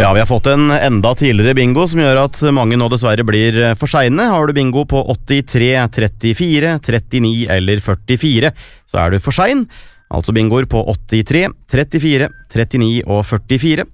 Ja, vi har fått en enda tidligere bingo som gjør at mange nå dessverre blir for sene. Har du bingo på 83, 34, 39 eller 44, så er du for sein. Altså bingoer på 83, 34, 39 og 44.